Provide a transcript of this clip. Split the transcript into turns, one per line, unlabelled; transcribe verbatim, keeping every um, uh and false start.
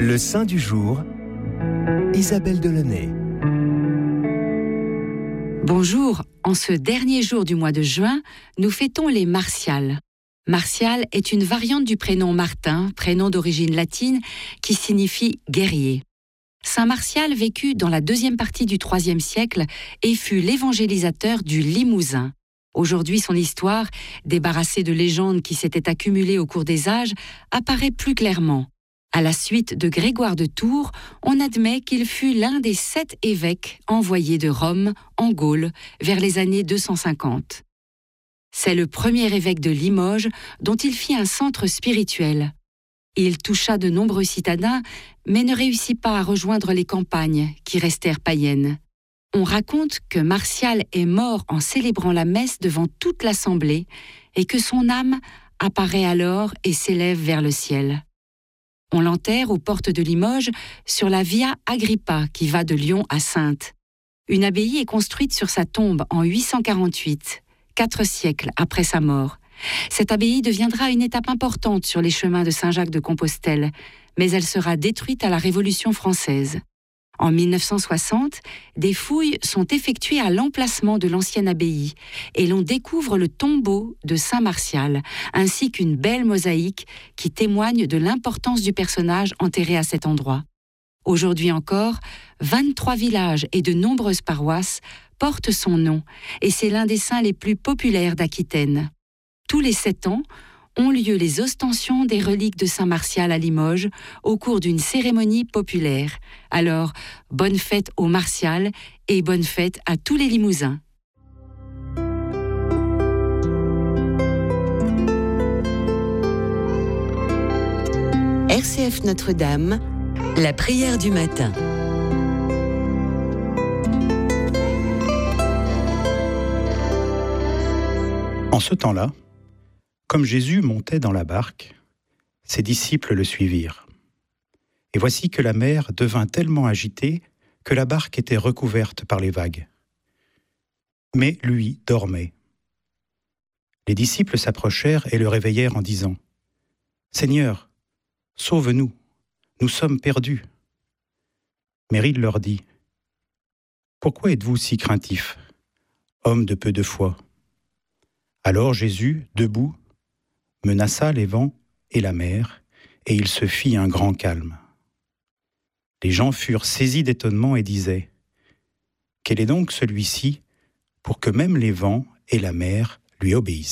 Le saint du jour, Isabelle Delaunay.
Bonjour, en ce dernier jour du mois de juin, nous fêtons les Martiales. Martial est une variante du prénom Martin, prénom d'origine latine, qui signifie guerrier. Saint Martial vécut dans la deuxième partie du troisième siècle et fut l'évangélisateur du Limousin. Aujourd'hui, son histoire, débarrassée de légendes qui s'étaient accumulées au cours des âges, apparaît plus clairement. À la suite de Grégoire de Tours, on admet qu'il fut l'un des sept évêques envoyés de Rome en Gaule vers les années deux cent cinquante. C'est le premier évêque de Limoges dont il fit un centre spirituel. Il toucha de nombreux citadins, mais ne réussit pas à rejoindre les campagnes qui restèrent païennes. On raconte que Martial est mort en célébrant la messe devant toute l'assemblée et que son âme apparaît alors et s'élève vers le ciel. On l'enterre aux portes de Limoges sur la Via Agrippa qui va de Lyon à Saintes. Une abbaye est construite sur sa tombe en huit cent quarante-huit, quatre siècles après sa mort. Cette abbaye deviendra une étape importante sur les chemins de Saint-Jacques de Compostelle, mais elle sera détruite à la Révolution française. En mille neuf cent soixante, des fouilles sont effectuées à l'emplacement de l'ancienne abbaye et l'on découvre le tombeau de Saint Martial, ainsi qu'une belle mosaïque qui témoigne de l'importance du personnage enterré à cet endroit. Aujourd'hui encore, vingt-trois villages et de nombreuses paroisses portent son nom et c'est l'un des saints les plus populaires d'Aquitaine. Tous les sept ans, ont lieu les ostensions des reliques de Saint Martial à Limoges au cours d'une cérémonie populaire. Alors, bonne fête aux Martial et bonne fête à tous les Limousins.
R C F Notre-Dame, la prière du matin.
En ce temps-là, comme Jésus montait dans la barque, ses disciples le suivirent. Et voici que la mer devint tellement agitée que la barque était recouverte par les vagues. Mais lui dormait. Les disciples s'approchèrent et le réveillèrent en disant « Seigneur, sauve-nous, nous sommes perdus. » Mais il leur dit « Pourquoi êtes-vous si craintifs, hommes de peu de foi ?» Alors Jésus, debout, menaça les vents et la mer, et il se fit un grand calme. Les gens furent saisis d'étonnement et disaient « Quel est donc celui-ci pour que même les vents et la mer lui obéissent ?»